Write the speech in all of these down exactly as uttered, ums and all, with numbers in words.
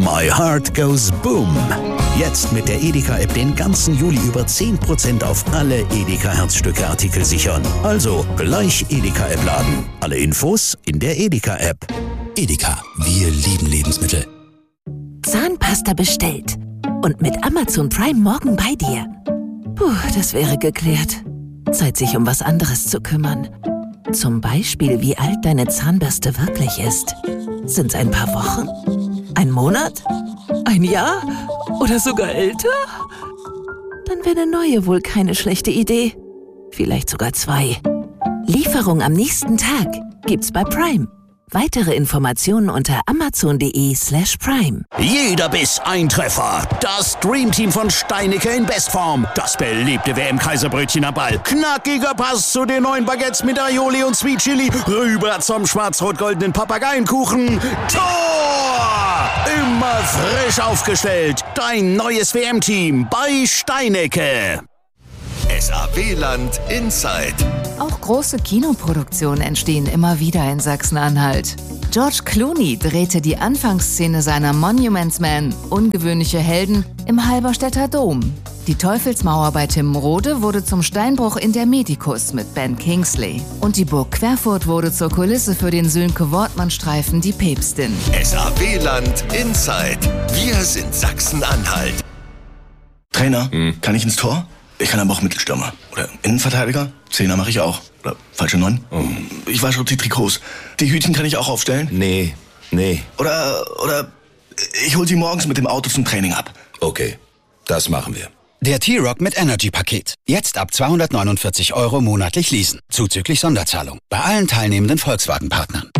My Heart Goes Boom. Jetzt mit der Edeka-App den ganzen Juli über zehn Prozent auf alle Edeka-Herzstücke-Artikel sichern. Also gleich Edeka-App laden. Alle Infos in der Edeka-App. Edeka, wir lieben Lebensmittel. Zahnpasta bestellt. Und mit Amazon Prime morgen bei dir. Puh, das wäre geklärt. Zeit, sich um was anderes zu kümmern. Zum Beispiel, wie alt deine Zahnbürste wirklich ist. Sind's ein paar Wochen? Ein Monat? Ein Jahr? Oder sogar älter? Dann wäre eine neue wohl keine schlechte Idee. Vielleicht sogar zwei. Lieferung am nächsten Tag gibt's bei Prime. Weitere Informationen unter amazon.de slash prime. Jeder Biss ein Treffer. Das Dreamteam von Steinicke in Bestform. Das beliebte W M-Kaiserbrötchen am Ball. Knackiger Pass zu den neuen Baguettes mit Aioli und Sweet Chili. Rüber zum schwarz-rot-goldenen Papageienkuchen. Tor! Immer frisch aufgestellt. Dein neues W M-Team bei Steinicke. S A W-Land Inside. Auch große Kinoproduktionen entstehen immer wieder in Sachsen-Anhalt. George Clooney drehte die Anfangsszene seiner Monuments Men, ungewöhnliche Helden, im Halberstädter Dom. Die Teufelsmauer bei Timrode wurde zum Steinbruch in der Medikus mit Ben Kingsley. Und die Burg Querfurt wurde zur Kulisse für den Sönke-Wortmann-Streifen Die Päpstin. S A W-Land Inside. Wir sind Sachsen-Anhalt. Trainer, hm. kann ich ins Tor? Ich kann aber auch Mittelstürmer. Oder Innenverteidiger. Zehner mache ich auch. Oder falsche Neun. Oh. Ich wasche die Trikots. Die Hütchen kann ich auch aufstellen. Nee, nee. Oder, oder ich hol sie morgens mit dem Auto zum Training ab. Okay, das machen wir. Der T-Rock mit Energy-Paket. Jetzt ab zweihundertneunundvierzig Euro monatlich leasen. Zuzüglich Sonderzahlung. Bei allen teilnehmenden Volkswagen-Partnern.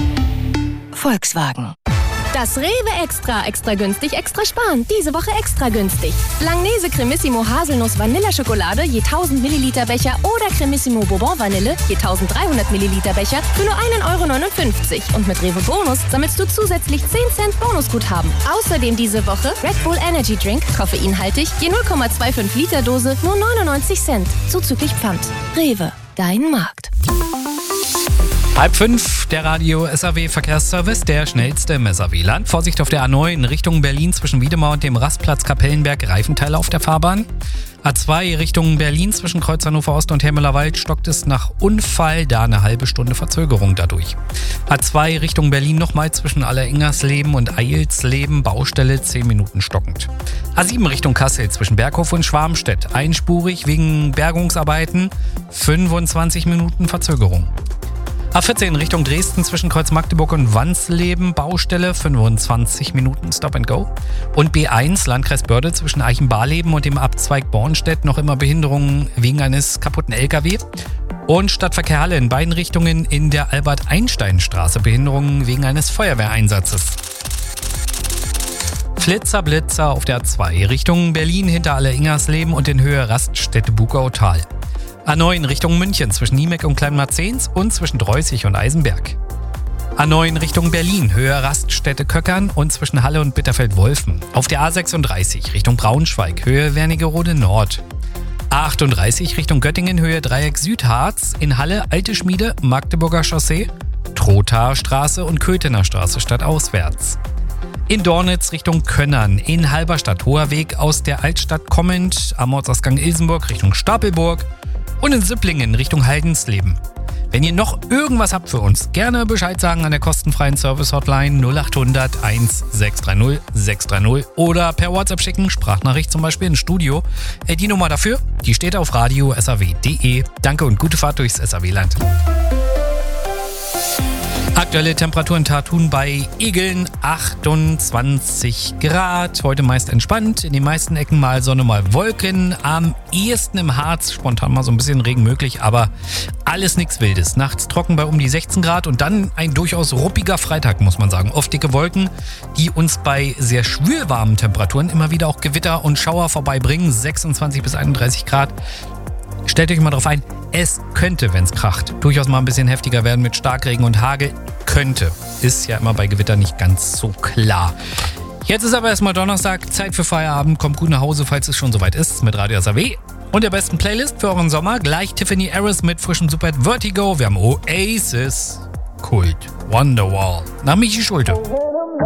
Volkswagen. Das Rewe Extra, extra günstig, extra sparen. Diese Woche extra günstig. Langnese Cremissimo Haselnuss Vanilleschokolade je tausend Milliliter Becher oder Cremissimo Bourbon Vanille je tausenddreihundert Milliliter Becher für nur ein Euro neunundfünfzig. Und mit Rewe Bonus sammelst du zusätzlich zehn Cent Bonusguthaben. Außerdem diese Woche Red Bull Energy Drink, koffeinhaltig, je null Komma fünfundzwanzig Liter Dose, nur neunundneunzig Cent. Zuzüglich Pfand. Rewe, dein Markt. Halb fünf, der Radio S A W Verkehrsservice, der schnellste im S A W-Land. Vorsicht auf der A neun Richtung Berlin zwischen Wiedemar und dem Rastplatz Kapellenberg, Reifenteile auf der Fahrbahn. A zwei Richtung Berlin zwischen Kreuz Hannover Ost und Hermeler Wald stockt es nach Unfall, da eine halbe Stunde Verzögerung dadurch. A zwei Richtung Berlin nochmal zwischen Alleringersleben und Eilsleben, Baustelle zehn Minuten stockend. A sieben Richtung Kassel zwischen Berghof und Schwarmstedt, einspurig wegen Bergungsarbeiten, fünfundzwanzig Minuten Verzögerung. A vierzehn Richtung Dresden zwischen Kreuz Magdeburg und Wansleben, Baustelle, fünfundzwanzig Minuten Stop and Go. Und B eins Landkreis Börde zwischen Eichenbarleben und dem Abzweig Bornstedt noch immer Behinderungen wegen eines kaputten L K W. Und Stadtverkehr Halle in beiden Richtungen in der Albert-Einstein-Straße Behinderungen wegen eines Feuerwehreinsatzes. Flitzer, Blitzer auf der A zwei Richtung Berlin hinter Alleringersleben und in Höhe Raststätte Bugautal. A neun Richtung München zwischen Niemeck und Kleinmarzens und zwischen Dreußig und Eisenberg. A neun Richtung Berlin, Höhe Raststätte Köckern und zwischen Halle und Bitterfeld-Wolfen. Auf der A sechsunddreißig Richtung Braunschweig, Höhe Wernigerode Nord. A achtunddreißig Richtung Göttingen, Höhe Dreieck Südharz, in Halle Alte Schmiede, Magdeburger Chaussee, Trothaer Straße und Köthener Straße stadtauswärts. In Dornitz Richtung Könnern, in Halberstadt Hoher Weg aus der Altstadt kommend, am Ortsausgang Ilsenburg Richtung Stapelburg. Und in Sipplingen Richtung Heidensleben. Wenn ihr noch irgendwas habt für uns, gerne Bescheid sagen an der kostenfreien Service-Hotline null acht hundert eins sechs drei null sechs drei null oder per WhatsApp schicken, Sprachnachricht zum Beispiel ins Studio. Die Nummer dafür, die steht auf radio s a w punkt d e. Danke und gute Fahrt durchs S A W-Land. Aktuelle Temperaturen Tatun bei Igeln achtundzwanzig Grad. Heute meist entspannt. In den meisten Ecken mal Sonne, mal Wolken. Am ehesten im Harz spontan mal so ein bisschen Regen möglich, aber alles nichts Wildes. Nachts trocken bei um die sechzehn Grad und dann ein durchaus ruppiger Freitag, muss man sagen. Oft dicke Wolken, die uns bei sehr schwülwarmen Temperaturen immer wieder auch Gewitter und Schauer vorbeibringen. sechsundzwanzig bis einunddreißig Grad. Stellt euch mal drauf ein, es könnte, wenn es kracht, durchaus mal ein bisschen heftiger werden mit Starkregen und Hagel. Könnte. Ist ja immer bei Gewitter nicht ganz so klar. Jetzt ist aber erstmal Donnerstag, Zeit für Feierabend. Kommt gut nach Hause, falls es schon soweit ist, mit Radio S A W. Und der besten Playlist für euren Sommer. Gleich Tiffany Harris mit frischem Superhit Vertigo. Wir haben Oasis, Kult, Wonderwall. Nach Michi Schulte.